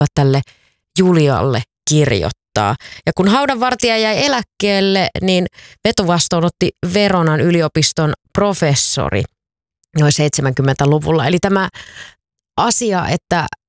tälle Julialle kirjoittaa. Ja kun haudanvartija jäi eläkkeelle, niin vetovastoon otti Veronan yliopiston professori noin 70-luvulla. Eli tämä asia, että